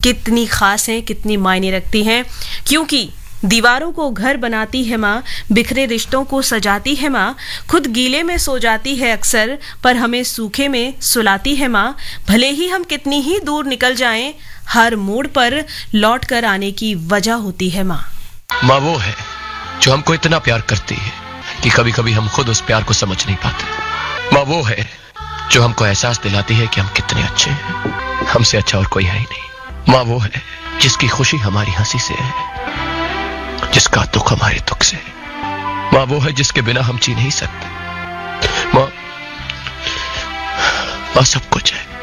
कितनी खास हैं, कितनी मायने रखती हैं, क्योंकि दीवारों को घर बनाती है माँ, बिखरे रिश्तों को सजाती है माँ, खुद गीले में सो जाती है अक्सर, पर हमें सूखे में सुलाती है माँ। भले ही हम कितनी ही दूर निकल जाएं, हर मोड़ पर लौट कर आने की वजह होती है माँ। माँ वो है जो हमको इतना प्यार करती है कि कभी कभी हम खुद उस प्यार को समझ नहीं पाते। माँ वो है जो हमको एहसास दिलाती है कि हम कितने अच्छे हैं, हमसे अच्छा और कोई है ही नहीं। माँ वो है जिसकी खुशी हमारी हंसी से है, जिसका दुख हमारे दुख से है। माँ वो है जिसके बिना हम जी नहीं सकते। माँ सब कुछ है।